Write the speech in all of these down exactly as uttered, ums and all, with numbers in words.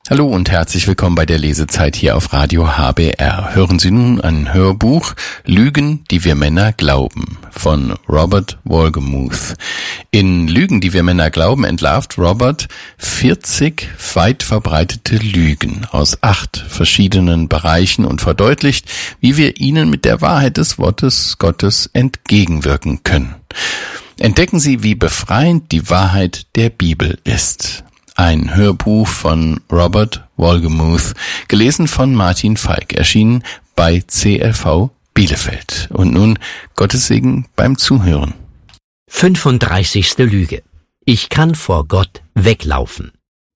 Hallo und herzlich willkommen bei der Lesezeit hier auf Radio H B R. Hören Sie nun ein Hörbuch Lügen, die wir Männer glauben von Robert Wohlgemuth. In Lügen, die wir Männer glauben, entlarvt Robert vierzig weit verbreitete Lügen aus acht verschiedenen Bereichen und verdeutlicht, wie wir ihnen mit der Wahrheit des Wortes Gottes entgegenwirken können. Entdecken Sie, wie befreiend die Wahrheit der Bibel ist. Ein Hörbuch von Robert Wohlgemuth, gelesen von Martin Falk, erschienen bei C L V Bielefeld. Und nun Gottes Segen beim Zuhören. fünfunddreißigste Lüge. Ich kann vor Gott weglaufen.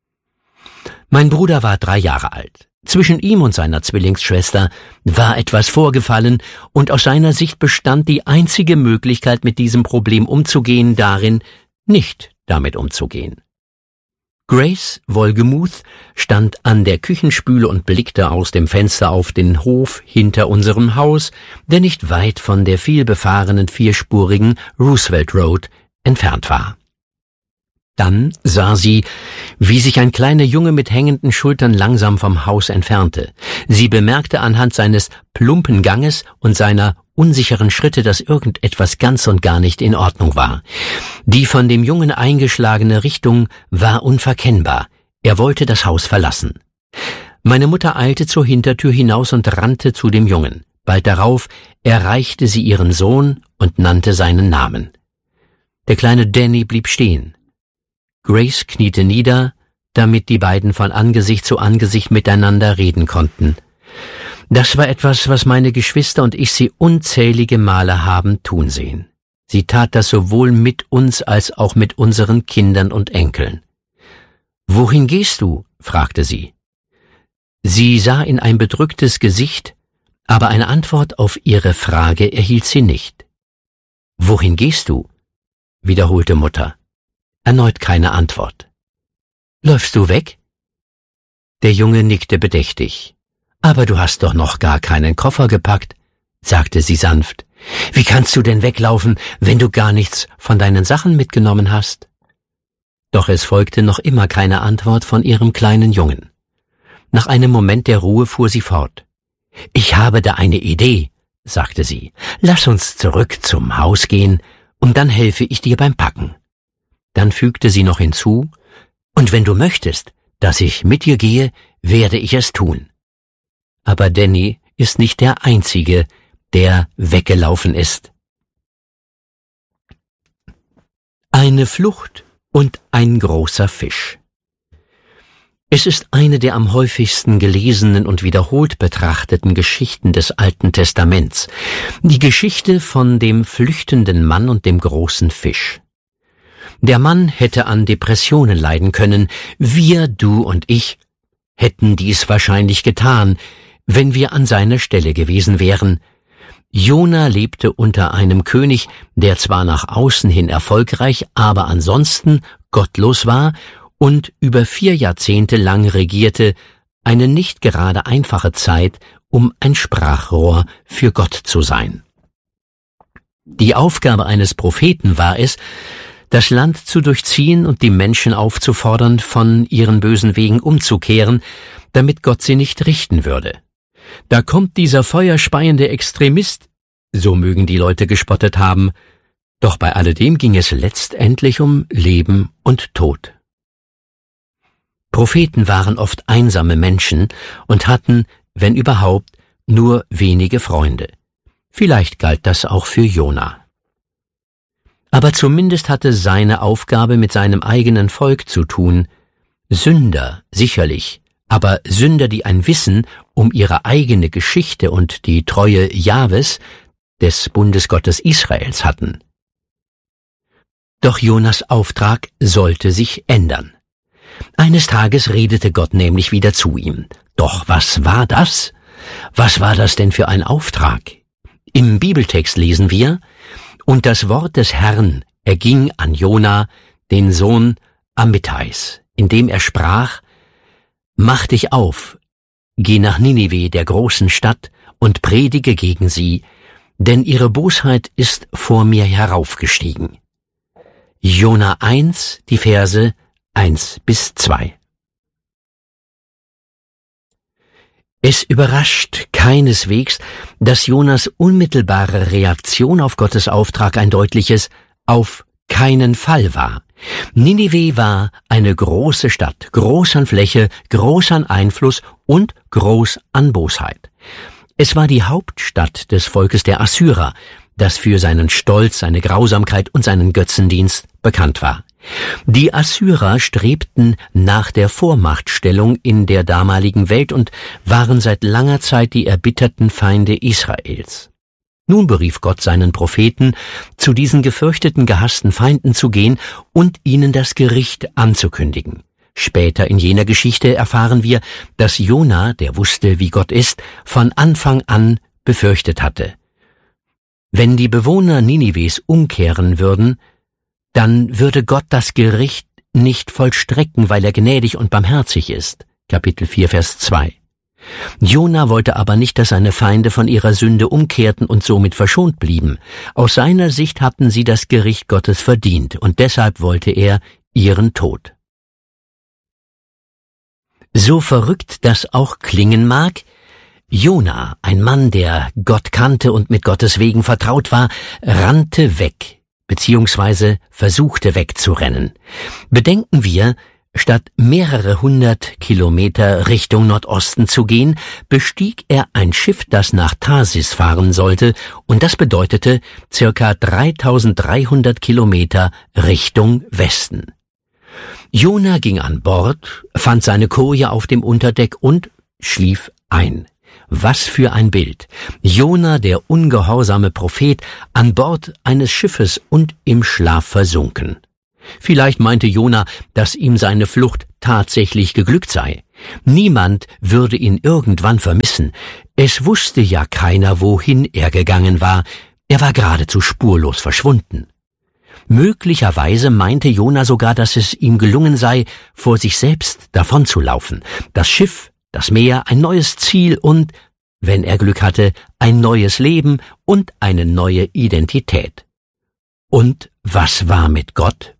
Mein Bruder war drei Jahre alt. Zwischen ihm und seiner Zwillingsschwester war etwas vorgefallen, und aus seiner Sicht bestand die einzige Möglichkeit, mit diesem Problem umzugehen, darin, nicht damit umzugehen. Grace Wohlgemuth stand an der Küchenspüle und blickte aus dem Fenster auf den Hof hinter unserem Haus, der nicht weit von der vielbefahrenen vierspurigen Roosevelt Road entfernt war. Dann sah sie, wie sich ein kleiner Junge mit hängenden Schultern langsam vom Haus entfernte. Sie bemerkte anhand seines plumpen Ganges und seiner unsicheren Schritte, dass irgendetwas ganz und gar nicht in Ordnung war. Die von dem Jungen eingeschlagene Richtung war unverkennbar. Er wollte das Haus verlassen. Meine Mutter eilte zur Hintertür hinaus und rannte zu dem Jungen. Bald darauf erreichte sie ihren Sohn und nannte seinen Namen. Der kleine Danny blieb stehen. Grace kniete nieder, damit die beiden von Angesicht zu Angesicht miteinander reden konnten. Das war etwas, was meine Geschwister und ich sie unzählige Male haben tun sehen. Sie tat das sowohl mit uns als auch mit unseren Kindern und Enkeln. »Wohin gehst du?« fragte sie. Sie sah in ein bedrücktes Gesicht, aber eine Antwort auf ihre Frage erhielt sie nicht. »Wohin gehst du?« wiederholte Mutter. Erneut keine Antwort. »Läufst du weg?« Der Junge nickte bedächtig. »Aber du hast doch noch gar keinen Koffer gepackt«, sagte sie sanft. »Wie kannst du denn weglaufen, wenn du gar nichts von deinen Sachen mitgenommen hast?« Doch es folgte noch immer keine Antwort von ihrem kleinen Jungen. Nach einem Moment der Ruhe fuhr sie fort. »Ich habe da eine Idee«, sagte sie. »Lass uns zurück zum Haus gehen, und dann helfe ich dir beim Packen.« Dann fügte sie noch hinzu, »Und wenn du möchtest, dass ich mit dir gehe, werde ich es tun.« Aber Danny ist nicht der Einzige, der weggelaufen ist. Eine Flucht und ein großer Fisch. Es ist eine der am häufigsten gelesenen und wiederholt betrachteten Geschichten des Alten Testaments, die Geschichte von dem flüchtenden Mann und dem großen Fisch. Der Mann hätte an Depressionen leiden können, wir, du und ich, hätten dies wahrscheinlich getan, wenn wir an seiner Stelle gewesen wären. Jona lebte unter einem König, der zwar nach außen hin erfolgreich, aber ansonsten gottlos war und über vier Jahrzehnte lang regierte, eine nicht gerade einfache Zeit, um ein Sprachrohr für Gott zu sein. Die Aufgabe eines Propheten war es, das Land zu durchziehen und die Menschen aufzufordern, von ihren bösen Wegen umzukehren, damit Gott sie nicht richten würde. Da kommt dieser feuerspeiende Extremist, so mögen die Leute gespottet haben, doch bei alledem ging es letztendlich um Leben und Tod. Propheten waren oft einsame Menschen und hatten, wenn überhaupt, nur wenige Freunde. Vielleicht galt das auch für Jona. Aber zumindest hatte seine Aufgabe mit seinem eigenen Volk zu tun. Sünder, sicherlich, aber Sünder, die ein Wissen um ihre eigene Geschichte und die Treue Jahwes, des Bundesgottes Israels, hatten. Doch Jonas Auftrag sollte sich ändern. Eines Tages redete Gott nämlich wieder zu ihm. Doch was war das? Was war das denn für ein Auftrag? Im Bibeltext lesen wir: Und das Wort des Herrn erging an Jona, den Sohn Amittais, indem er sprach: Mach dich auf, geh nach Ninive, der großen Stadt, und predige gegen sie, denn ihre Bosheit ist vor mir heraufgestiegen. Jona eins, die Verse eins bis zwei. Es überrascht keineswegs, dass Jonas unmittelbare Reaktion auf Gottes Auftrag ein deutliches »Auf keinen Fall« war. Ninive war eine große Stadt, groß an Fläche, groß an Einfluss und groß an Bosheit. Es war die Hauptstadt des Volkes der Assyrer, das für seinen Stolz, seine Grausamkeit und seinen Götzendienst bekannt war. Die Assyrer strebten nach der Vormachtstellung in der damaligen Welt und waren seit langer Zeit die erbitterten Feinde Israels. Nun berief Gott seinen Propheten, zu diesen gefürchteten, gehassten Feinden zu gehen und ihnen das Gericht anzukündigen. Später in jener Geschichte erfahren wir, dass Jona, der wusste, wie Gott ist, von Anfang an befürchtet hatte: Wenn die Bewohner Ninives umkehren würden, dann würde Gott das Gericht nicht vollstrecken, weil er gnädig und barmherzig ist. Kapitel vier, Vers zwei. Jona wollte aber nicht, dass seine Feinde von ihrer Sünde umkehrten und somit verschont blieben. Aus seiner Sicht hatten sie das Gericht Gottes verdient, und deshalb wollte er ihren Tod. So verrückt das auch klingen mag, Jona, ein Mann, der Gott kannte und mit Gottes Wegen vertraut war, rannte weg, beziehungsweise versuchte wegzurennen. Bedenken wir, statt mehrere hundert Kilometer Richtung Nordosten zu gehen, bestieg er ein Schiff, das nach Tarsis fahren sollte, und das bedeutete circa dreitausenddreihundert Kilometer Richtung Westen. Jona ging an Bord, fand seine Koje auf dem Unterdeck und schlief ein. Was für ein Bild! Jona, der ungehorsame Prophet, an Bord eines Schiffes und im Schlaf versunken. Vielleicht meinte Jona, dass ihm seine Flucht tatsächlich geglückt sei. Niemand würde ihn irgendwann vermissen. Es wusste ja keiner, wohin er gegangen war. Er war geradezu spurlos verschwunden. Möglicherweise meinte Jona sogar, dass es ihm gelungen sei, vor sich selbst davonzulaufen. Das Schiff, das Meer, ein neues Ziel und, wenn er Glück hatte, ein neues Leben und eine neue Identität. Und was war mit Gott?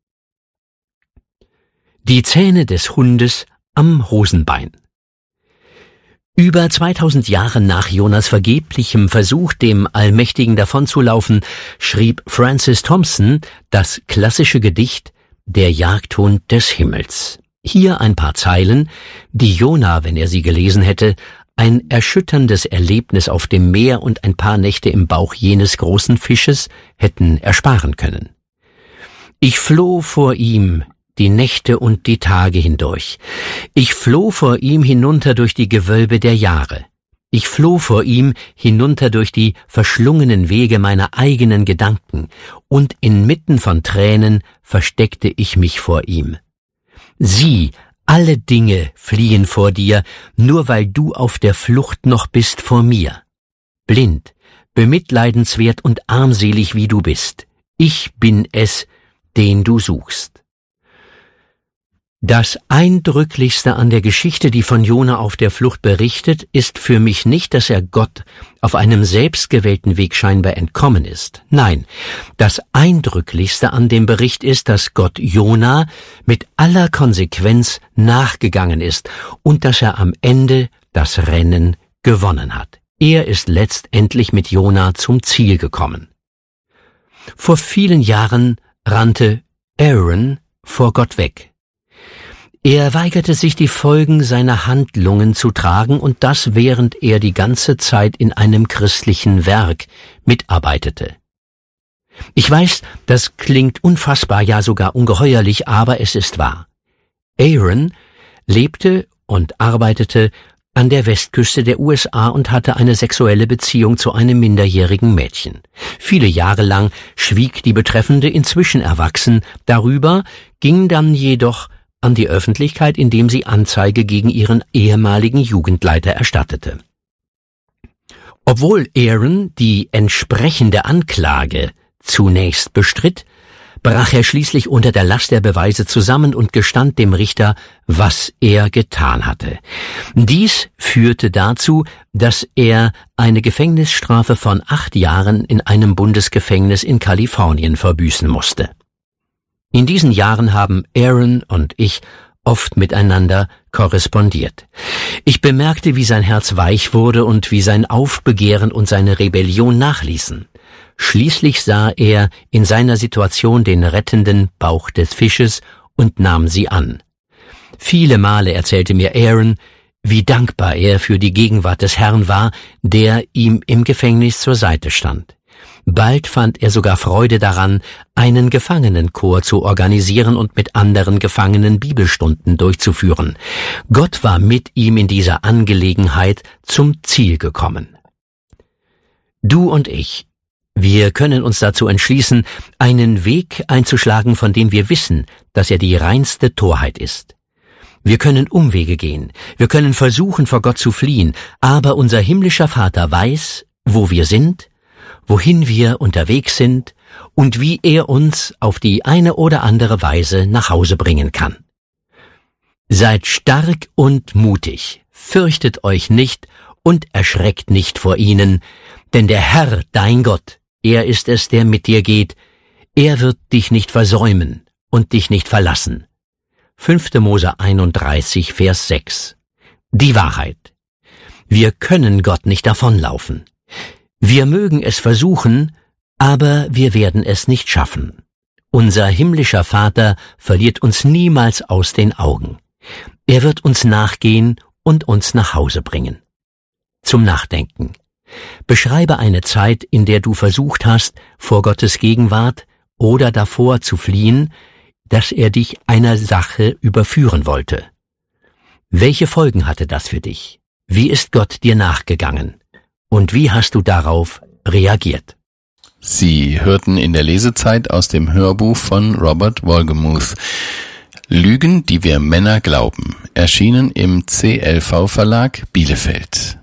Die Zähne des Hundes am Hosenbein. Über zweitausend Jahre nach Jonas vergeblichem Versuch, dem Allmächtigen davonzulaufen, schrieb Francis Thompson das klassische Gedicht »Der Jagdhund des Himmels«. Hier ein paar Zeilen, die Jona, wenn er sie gelesen hätte, ein erschütterndes Erlebnis auf dem Meer und ein paar Nächte im Bauch jenes großen Fisches hätten ersparen können. Ich floh vor ihm die Nächte und die Tage hindurch. Ich floh vor ihm hinunter durch die Gewölbe der Jahre. Ich floh vor ihm hinunter durch die verschlungenen Wege meiner eigenen Gedanken, und inmitten von Tränen versteckte ich mich vor ihm. Sieh, alle Dinge fliehen vor dir, nur weil du auf der Flucht noch bist vor mir. Blind, bemitleidenswert und armselig wie du bist, ich bin es, den du suchst. Das Eindrücklichste an der Geschichte, die von Jona auf der Flucht berichtet, ist für mich nicht, dass er Gott auf einem selbstgewählten Weg scheinbar entkommen ist. Nein, das Eindrücklichste an dem Bericht ist, dass Gott Jona mit aller Konsequenz nachgegangen ist und dass er am Ende das Rennen gewonnen hat. Er ist letztendlich mit Jona zum Ziel gekommen. Vor vielen Jahren rannte Aaron vor Gott weg. Er weigerte sich, die Folgen seiner Handlungen zu tragen, und das, während er die ganze Zeit in einem christlichen Werk mitarbeitete. Ich weiß, das klingt unfassbar, ja sogar ungeheuerlich, aber es ist wahr. Aaron lebte und arbeitete an der Westküste der U S A und hatte eine sexuelle Beziehung zu einem minderjährigen Mädchen. Viele Jahre lang schwieg die Betreffende, inzwischen erwachsen, darüber, ging dann jedoch an die Öffentlichkeit, indem sie Anzeige gegen ihren ehemaligen Jugendleiter erstattete. Obwohl Aaron die entsprechende Anklage zunächst bestritt, brach er schließlich unter der Last der Beweise zusammen und gestand dem Richter, was er getan hatte. Dies führte dazu, dass er eine Gefängnisstrafe von acht Jahren in einem Bundesgefängnis in Kalifornien verbüßen musste. In diesen Jahren haben Aaron und ich oft miteinander korrespondiert. Ich bemerkte, wie sein Herz weich wurde und wie sein Aufbegehren und seine Rebellion nachließen. Schließlich sah er in seiner Situation den rettenden Bauch des Fisches und nahm sie an. Viele Male erzählte mir Aaron, wie dankbar er für die Gegenwart des Herrn war, der ihm im Gefängnis zur Seite stand. Bald fand er sogar Freude daran, einen Gefangenenchor zu organisieren und mit anderen Gefangenen Bibelstunden durchzuführen. Gott war mit ihm in dieser Angelegenheit zum Ziel gekommen. Du und ich, wir können uns dazu entschließen, einen Weg einzuschlagen, von dem wir wissen, dass er die reinste Torheit ist. Wir können Umwege gehen, wir können versuchen, vor Gott zu fliehen, aber unser himmlischer Vater weiß, wo wir sind, wohin wir unterwegs sind und wie er uns auf die eine oder andere Weise nach Hause bringen kann. Seid stark und mutig, fürchtet euch nicht und erschreckt nicht vor ihnen, denn der Herr, dein Gott, er ist es, der mit dir geht, er wird dich nicht versäumen und dich nicht verlassen. fünfter Mose einunddreißig, Vers sechs. Die Wahrheit. Wir können Gott nicht davonlaufen. Wir mögen es versuchen, aber wir werden es nicht schaffen. Unser himmlischer Vater verliert uns niemals aus den Augen. Er wird uns nachgehen und uns nach Hause bringen. Zum Nachdenken. Beschreibe eine Zeit, in der du versucht hast, vor Gottes Gegenwart oder davor zu fliehen, dass er dich einer Sache überführen wollte. Welche Folgen hatte das für dich? Wie ist Gott dir nachgegangen? Und wie hast du darauf reagiert? Sie hörten in der Lesezeit aus dem Hörbuch von Robert Wolgemuth Lügen, die wir Männer glauben, erschienen im C L V Verlag Bielefeld.